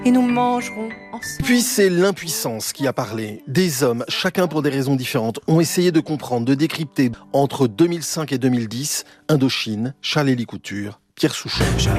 et nous mangerons ensemble. Puis c'est l'impuissance qui a parlé. Des hommes, chacun pour des raisons différentes, ont essayé de comprendre, de décrypter entre 2005 et 2010, Indochine, Charles-Élie Couture, Pierre Souchon.